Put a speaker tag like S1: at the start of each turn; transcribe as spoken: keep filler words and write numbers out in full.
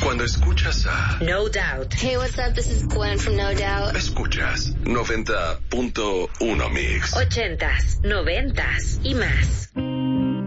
S1: Cuando escuchas a
S2: No Doubt.
S3: Hey, what's up? This is Gwen from No Doubt.
S1: Escuchas noventa punto uno Mix.
S2: Ochentas, noventas y más.